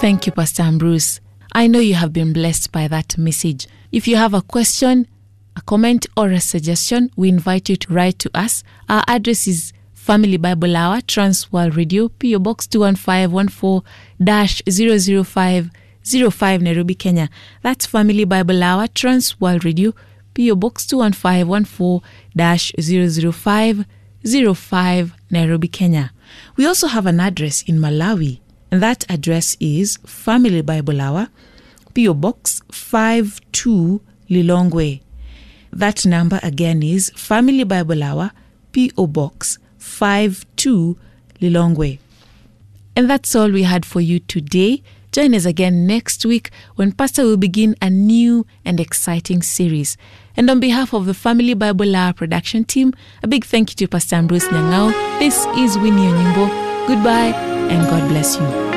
Thank you, Pastor Ambrose. I know you have been blessed by that message. If you have a question, a comment, or a suggestion, we invite you to write to us. Our address is Family Bible Hour, Transworld Radio, PO Box 21514-00505 Nairobi, Kenya. That's Family Bible Hour, Transworld Radio, PO Box 21514-00505 Nairobi, Kenya. We also have an address in Malawi, and that address is Family Bible Hour, PO Box 52 Lilongwe. That number again is Family Bible Hour, PO Box 52 Lilongwe. And that's all we had for you today. Join us again next week when Pastor will begin a new and exciting series. And on behalf of the Family Bible Hour production team, a big thank you to Pastor Ambrose Nyang'ao. This is Winnie Onyimbo. Goodbye and God bless you.